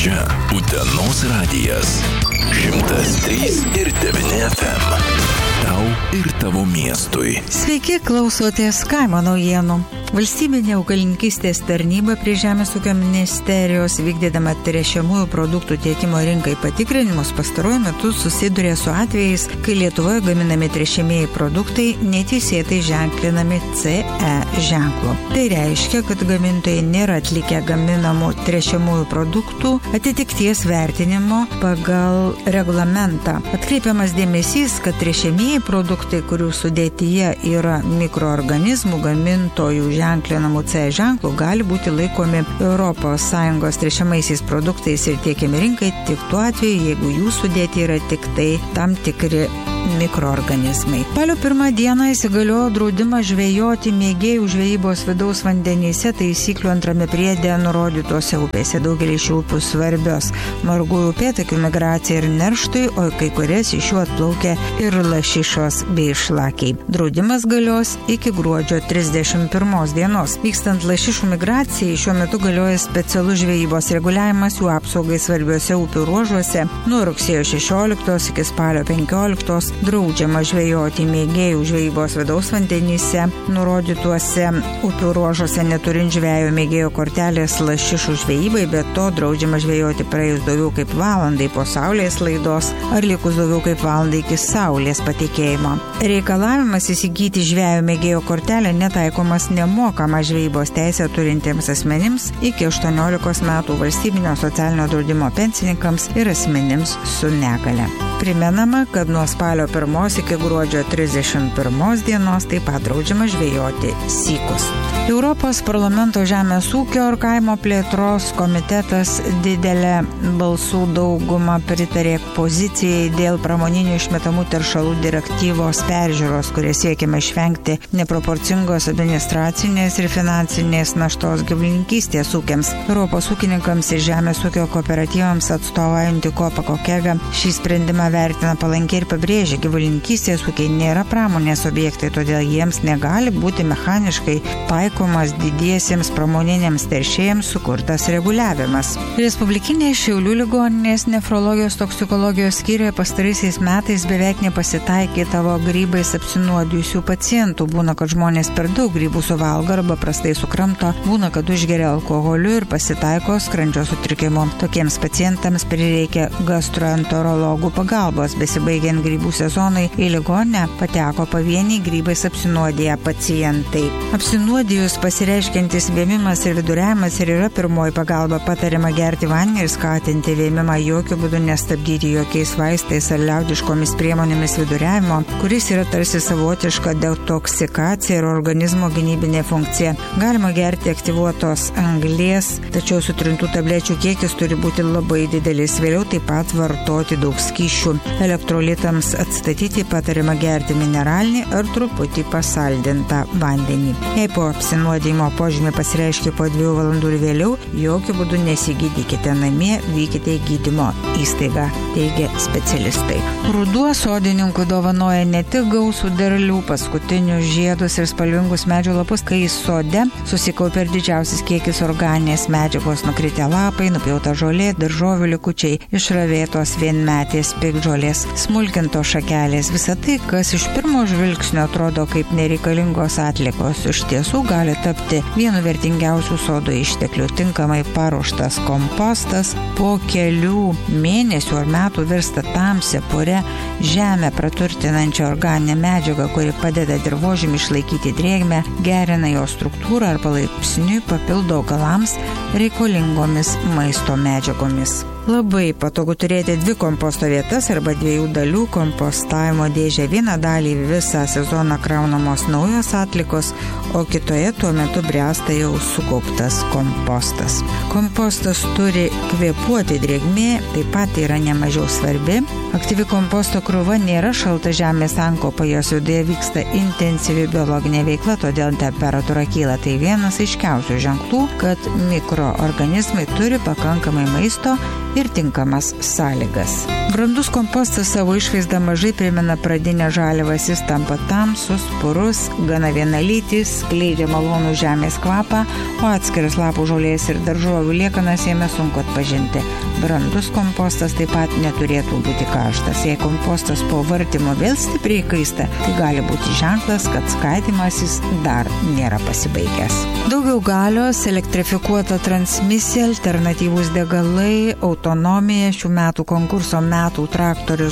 Čia Utenos radijas 103,9 FM. Tau ir tavo miestui. Sveiki, klausotės kaimo naujienų. Valstybinė augalininkystės tarnyba prie Žemės ūkio ministerijos vykdydama tręšiamųjų produktų tiekimo rinkai patikrinimus pastaruoju metu susiduria su atvejais, kai Lietuvoje gaminami tręšiamieji produktai neteisėtai ženklinami CE ženklu. Tai reiškia, kad gamintojai nėra atlikę gaminamų tręšiamųjų produktų atitikties vertinimo pagal reglamentą. Atkreipiamas dėmesys, kad tręšiamieji produktai, kurių sudėtyje yra mikroorganizmų gamintojų ženklinamų CE ženklų, gali būti laikomi ES tręšiamaisiais produktais ir tiekiami rinkai tik tuo atveju, jeigu jų sudėti yra tik tai tam tikri mikroorganizmai. Spalio 1 dieną įsigaliojo draudimas žvejoti mėgėjų žvejybos vidaus vandenyse taisyklių 2 priede nurodytose upėse. Daugelį šių upių svarbios margųjų upėtakių migracija ir nerštui, o kai kurias iš jų atplaukia ir lašišos bei šlakiai. Draudimas galios iki gruodžio 31 dienos. Vykstant lašišų migracijai, šiuo metu galioja specialus žvejybos reguliavimas jų apsaugai svarbiuose upių ruožuose. Nuo rugsėjo 16 iki spalio 15 draudžiama žvejoti mėgėjų žvejybos vidaus vandenyse, nurodytuose upių ruožuose neturint žvejo mėgėjo kortelės lašišų žvejybai, bet to draudžiama žvejoti praėjus daugiau kaip valandai po saulės laidos ar likus daugiau kaip valandai iki saulės patekėjimo. Reikalavimas įsigyti žvejo mėgėjo kortelę netaikomas nemokama žvejybos teisę turintiems asmenims iki 18 metų valstybinio socialinio draudimo pensininkams ir asmenims su negale. Primenama, kad nuo spalio 1 iki gruodžio 31 dienos taip pat draudžiama žvejoti sykus. Europos parlamento žemės ūkio ir kaimo plėtros komitetas didelę balsų daugumą pritarė pozicijai dėl pramoninių išmetamų teršalų direktyvos peržiūros, kuria siekiama išvengti neproporcingos administracinės ir finansinės naštos gyvulininkystės ūkiams. Europos ūkininkams ir žemės ūkio kooperatyvams atstovaujantį Kopa Kokega šį sprendimą vertina palankiai ir pabrėžia, gyvulininkystės ūkiai nėra pramonės objektai, todėl jiems negali būti mechaniškai taikomas didiesiems pramoniniams teršėjams sukurtas reguliavimas. Respublikinės Šiaulių ligoninės nefrologijos toksikologijos skyriuje pastaraisiais metais beveik nepasitaikydavo grybais apsinuodijusių pacientų. Būna, kad žmonės per daug grybų suvalgo arba prastai sukramto, būna, kad užgeria alkoholiu ir pasitaiko skrandžio sutrikimo. Tokiems pacientams prireikia gastroenterologų pagalbos. Besibaigiant grybų sezonui į ligoninę pateko pavieniai grybais apsinuodiję pacientai. Apsinuodijus pasireiškiantis vėmimas ir viduriavimas ir yra pirmoji pagalba. Patariama gerti vandenį ir skatinti vėmimą, jokių būdų nestabdyti jokiais vaistais ar liaudiškomis priemonėmis viduriavimo, kuris yra tarsi savotiška detoksikacija ir organizmo gynybinė funkcija. Galima gerti aktyvuotos anglies, tačiau sutrintų tablečių kiekis turi būti labai didelis. Vėliau taip pat vartoti daug skysčių. Elektrolitams atstatyti patariama gerti mineralinį ar truputį pasaldintą vandenį. Jei po apsinuodijimo požymiai pasireiškia po 2 valandų ir vėliau, jokių būdų nesigydykite namie, vykite į gydymo įstaigą, teigia specialistai. Ruduo sodininkų dovanoja ne tik gausų derlių, paskutinius žiedus ir spalvingus medžių lapus, kai sode susikaupia ir didžiausias kiekis organinės medžiagos, nukritę lapai, nupjauta žolė, daržovių likučiai, išravėtos vienmetės piktžolės, smulkintos šakelės. Visa tai, kas iš pirmo žvilgsnio atrodo kaip nereikalingos atliekos, iš tiesų gali tapti vienu vertingiausių sodo išteklių. Tinkamai paruoštas kompostas po kelių mėnesių ar metų virsta tamsia, pure žemę praturtinančią organinę medžiagą, kuri padeda dirvožemį išlaikyti drėgmę, gerina jo struktūrą ar palaipsniui papildo augalams reikalingomis maisto medžiagomis. Labai patogu turėti 2 komposto vietas arba 2 dalių kompostavimo dėžę. Vieną dalį visą sezoną kraunamos naujos atlikos, o kitoje tuo metu bręsta jau sukauptas kompostas. Kompostas turi kvėpuoti, drėgmė taip pat yra nemažiau svarbi. Aktyvi komposto krūva nėra šalta žemės sankaupa, jos viduje vyksta intensyvi biologinė veikla, todėl temperatūra kyla. Tai vienas aiškiausių ženklų, kad mikroorganizmai turi pakankamai maisto ir tinkamas sąlygas. Brandus kompostas savo išvaizdą mažai primena pradinę žaliavas, jis tampa tamsus, purus, gana vienalytis, skleidžia malonų žemės kvapą, o atskiras lapų žolės ir daržovių liekanas jame sunku atpažinti. Brandus kompostas taip pat neturėtų būti karštas. Jei kompostas po vartymo vėl stipriai kaista, tai gali būti ženklas, kad skaidymasis dar nėra pasibaigęs. Daugiau galios, elektrifikuota transmisija, alternatyvūs degalai, autonomija, šių metų konkurso metų traktorius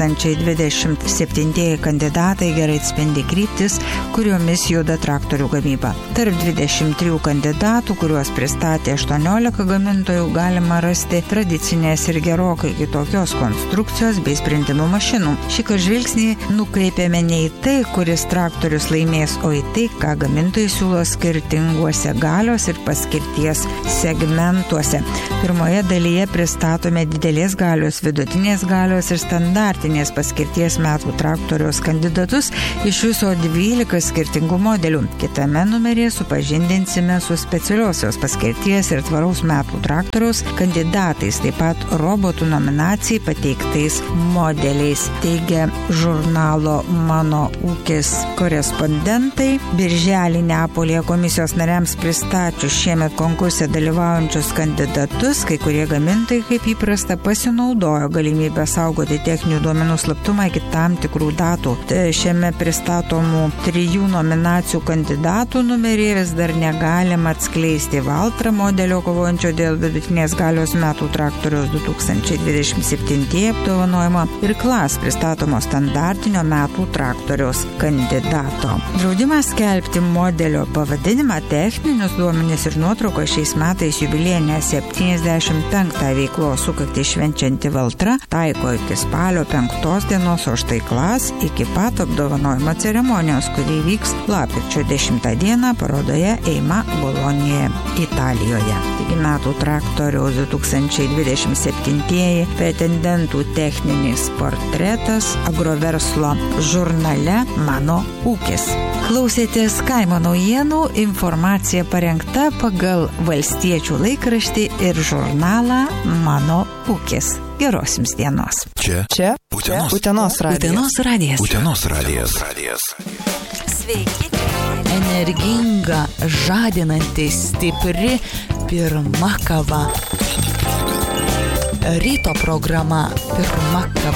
2027 kandidatai gerai atspindi kryptis, kuriomis juda traktorių gamyba. Tarp 23 kandidatų, kuriuos pristatė 18 gamintojų, galima rasti tradicinės ir gerokai kitokios konstrukcijos bei sprendimų mašinų. Šį žvilgsnį nukreipiame ne į tai, kuris traktorius laimės, o į tai, ką gamintojai siūlo skirtinguose galios ir paskirties segmentuose. Pirmoje dalyje pristatome didelės galios, vidutinės galios ir standartinės paskirties metų traktoriaus kandidatus iš viso 12 skirtingų modelių. Kitame numeryje supažindinsime su specialiosios paskirties ir tvaraus metų traktoriaus kandidatais, taip pat robotų nominacijai pateiktais modeliais, teigia žurnalo Mano ūkis korespondentai. Birželį Neapolyje komisijos nariams pristačius šiemet konkurse dalyvaujančius kandidatus, kai kurie gamintojai, kaip įprasta, pasinaudojo galimybę saugoti techninių duomenų slaptumą iki tam tikrų datų. Šiame pristatomų 3 nominacijų kandidatų numeryje vis dar negalima atskleisti Valtra modelio kovojančio dėl vidutinės galios metų traktoriaus 2027 apdovanojimo ir Klas pristatomo standartinio metų traktoriaus kandidato. Draudimas skelbti modelio pavadinimą, techninius duomenis ir nuotrauką šiais metais jubiliejinę 75 veiklos sukaktį švenčianti Valtra taiko iki spalio 5 dienos, o štai Klas iki pat apdovanojimo ceremonijos, kuri vyks lapkričio 10 dieną parodoje Eima Bolonijoje, Italijoje. Taigi metų traktoriaus 2027 pretendentų techninis portretas Agroverslo žurnale Mano ūkis. Klausėtės kaimo naujienų, informacija parengta pagal Valstiečių laikraštį ir žurnalą Mano ūkis. Geros jums dienos. Čia Utenos radijas. Utenos radijas. Sveiki. Energinga, žadinanti, stipri, pirma kava. Ryto programa pirma kava.